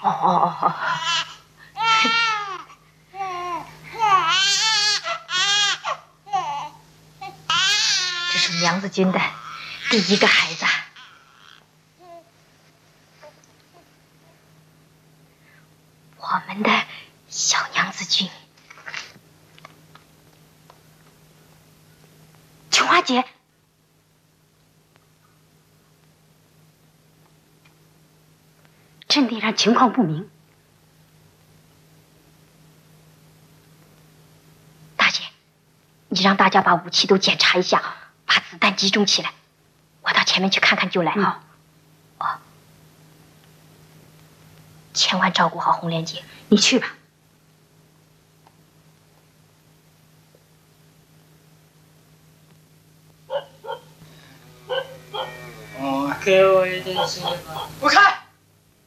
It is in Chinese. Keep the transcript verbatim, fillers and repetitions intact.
哦哦哦。这是娘子军的第一个孩子，我们的小娘子军。琼花姐，阵地上情况不明。大姐，你让大家把武器都检查一下，把子弹集中起来。我到前面去看看就来啊。哦、嗯，千万照顾好红莲姐。你去吧。 哦，给我一点时间吧。不看。